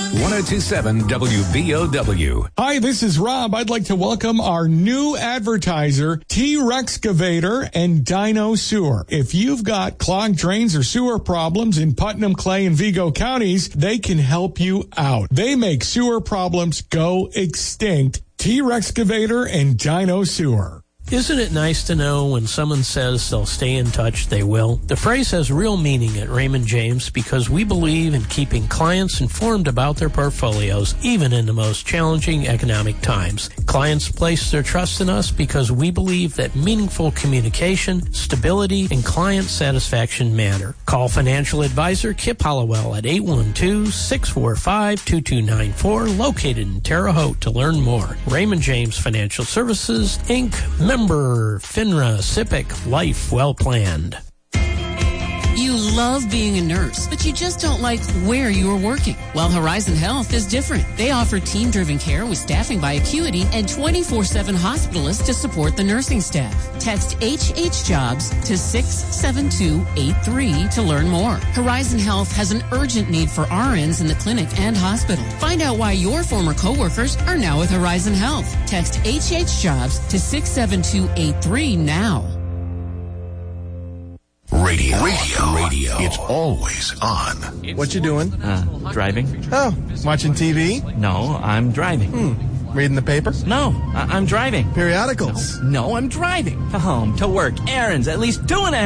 1027 WBOW. Hi, this is Rob. I'd like to welcome our new advertiser, T-Rexcavator and Dino Sewer. If you've got clogged drains or sewer problems in Putnam, Clay, and Vigo counties, they can help you out. They make sewer problems go extinct. T-Rexcavator and Dino Sewer. Isn't it nice to know when someone says they'll stay in touch, they will? The phrase has real meaning at Raymond James because we believe in keeping clients informed about their portfolios, even in the most challenging economic times. Clients place their trust in us because we believe that meaningful communication, stability, and client satisfaction matter. Call financial advisor Kip Hollowell at 812-645-2294, located in Terre Haute, to learn more. Raymond James Financial Services, Inc., member FINRA, SIPC, Life Well Planned. You love being a nurse, but you just don't like where you are working. Well, Horizon Health is different. They offer team-driven care with staffing by Acuity and 24/7 hospitalists to support the nursing staff. Text HHJobs to 67283 to learn more. Horizon Health has an urgent need for RNs in the clinic and hospital. Find out why your former coworkers are now with Horizon Health. Text HHJobs to 67283 now. Radio. It's always on. What you doing? Driving. Oh, watching TV? No, I'm driving. Reading the paper? No, I'm driving. Periodicals? No, I'm driving. To home, to work, errands, at least 2.5